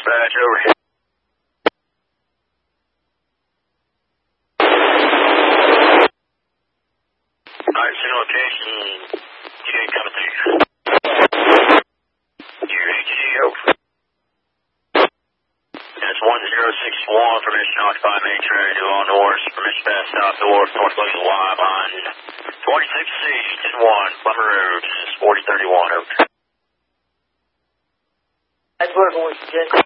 dispatch, over. Alright, send location. You ain't coming through. UHG, over. That's 1061, permission to occupy main train, New on north, permission to pass south north, north lane Y on 26C, 1, Plummer Road, 4031, over. That's working with you, Jesse.